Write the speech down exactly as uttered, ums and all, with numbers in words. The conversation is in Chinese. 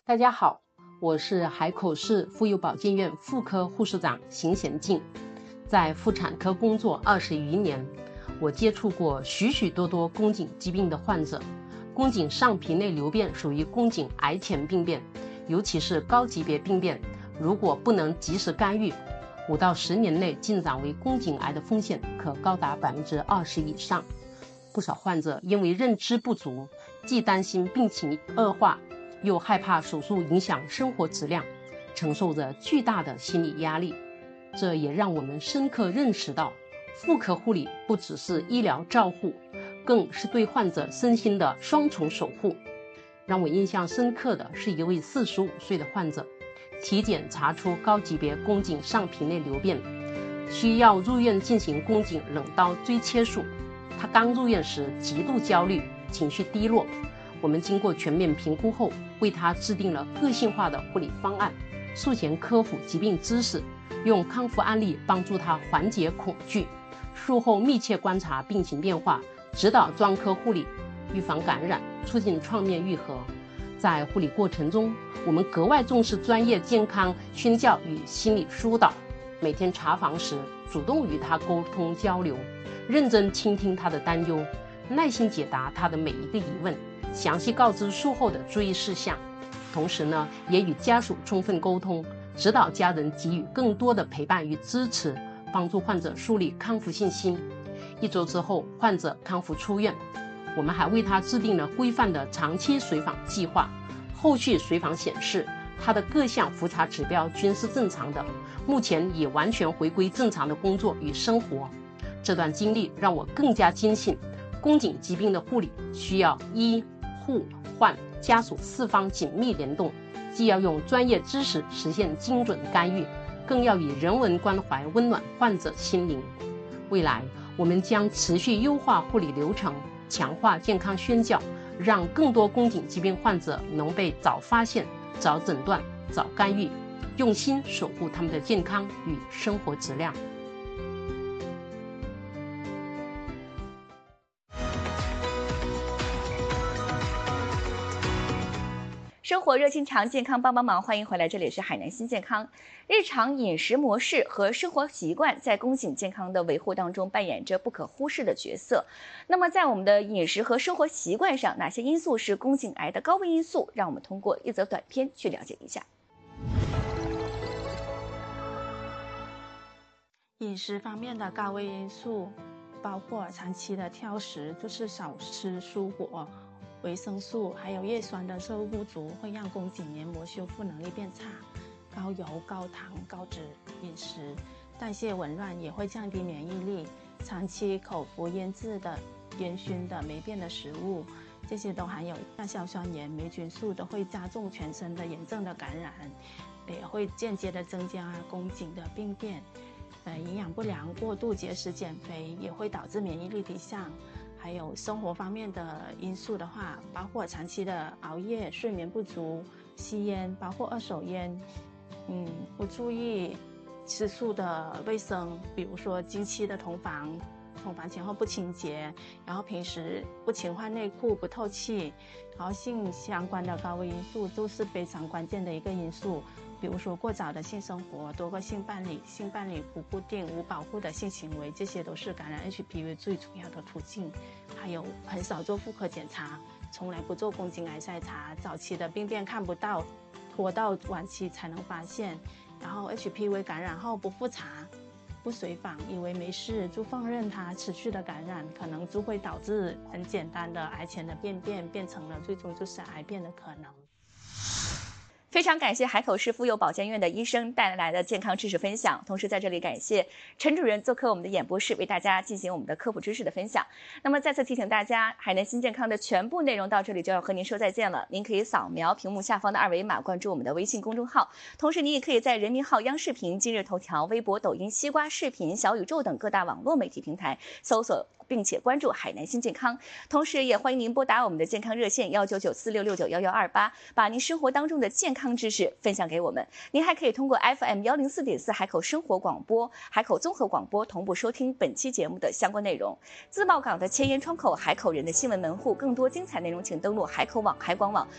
大家好，我是海口市妇幼保健院妇科护士长邢贤静。在妇产科工作二十余年，我接触过许许多多宫颈疾病的患者。宫颈上皮内瘤变属于宫颈癌前病变，尤其是高级别病变，如果不能及时干预，五到十年内进展为宫颈癌的风险可高达百分之二十以上。不少患者因为认知不足，既担心病情恶化，又害怕手术影响生活质量，承受着巨大的心理压力。这也让我们深刻认识到，妇科护理不只是医疗照护，更是对患者身心的双重守护。让我印象深刻的是一位四十五岁的患者，体检查出高级别宫颈上皮内瘤变，需要入院进行宫颈冷刀锥切术。他刚入院时极度焦虑，情绪低落。我们经过全面评估后，为他制定了个性化的护理方案，术前科普疾病知识，用康复案例帮助他缓解恐惧，术后密切观察病情变化，指导专科护理，预防感染，促进创面愈合。在护理过程中，我们格外重视专业健康宣教与心理疏导，每天查房时主动与他沟通交流，认真倾听他的担忧，耐心解答他的每一个疑问，详细告知术后的注意事项。同时呢，也与家属充分沟通，指导家人给予更多的陪伴与支持，帮助患者树立康复信心。一周之后，患者康复出院，我们还为他制定了规范的长期随访计划。后续随访显示，他的各项复查指标均是正常的，目前已完全回归正常的工作与生活。这段经历让我更加坚信，宫颈疾病的护理需要医、护、患、家属四方紧密联动，既要用专业知识实现精准干预，更要以人文关怀温暖患者心灵。未来我们将持续优化护理流程，强化健康宣教，让更多宫颈疾病患者能被早发现、早诊断、早干预，用心守护他们的健康与生活质量。 生活热心肠，健康帮帮忙，欢迎回来，这里是海南新健康。日常饮食模式和生活习惯在宫颈健康的维护当中扮演着不可忽视的角色。那么在我们的饮食和生活习惯上，哪些因素是宫颈癌的高危因素？让我们通过一则短片去了解一下。 饮食方面的高危因素包括长期的挑食，就是少吃蔬果，维生素还有叶酸的摄入不足，会让宫颈黏膜修复能力变差。高油、高糖、高脂饮食，代谢紊乱也会降低免疫力。长期口服腌制的、烟熏的、霉变的食物，这些都含有亚硝酸盐、霉菌素，都会加重全身的炎症的感染，也会间接的增加宫颈的病变。呃，营养不良、过度节食、减肥也会导致免疫力低下。还有生活方面的因素的话，包括长期的熬夜、睡眠不足、吸烟，包括二手烟，嗯，不注意吃素的卫生，比如说经期的同房，同房前后不清洁，然后平时不勤换内裤、不透气，然后性相关的高危因素都是非常关键的一个因素。比如说过早的性生活、多个性伴侣、性伴侣不固定、无保护的性行为，这些都是感染 H P V 最主要的途径。还有很少做妇科检查，从来不做宫颈癌筛查，早期的病变看不到，拖到晚期才能发现。然后 H P V 感染后不复查、不随访，以为没事就放任它持续的感染，可能就会导致很简单的癌前的病变变成了最终就是癌变的可能。 非常感谢海口市妇幼保健院的医生带来的健康知识分享，同时在这里感谢陈主任做客我们的演播室，为大家进行我们的科普知识的分享。那么再次提醒大家，海南新健康的全部内容到这里就要和您说再见了。您可以扫描屏幕下方的二维码关注我们的微信公众号，同时您也可以在人民号、央视频、今日头条、微博、抖音、西瓜视频、小宇宙等各大网络媒体平台搜索并且关注海南新健康，同时也欢迎您拨打我们的健康热线幺九九四六六九幺幺二八，把您生活当中的健康知识分享给我们。您还可以通过 F M 幺零四点四海口生活广播、海口综合广播同步收听本期节目的相关内容。自贸港的前沿窗口，海口人的新闻门户，更多精彩内容请登录海口网、海广网。